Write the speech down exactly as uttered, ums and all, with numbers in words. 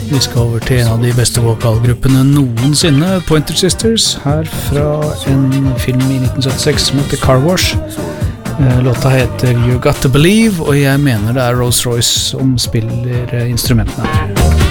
Vi skal over til en av de beste vokalgruppene noensinne, Pointer Sisters, her fra en film i nitten syttiseks som heter Car Wash. Låta heter You Got To Believe, og jeg mener det er Rolls-Royce som spiller instrumentene her.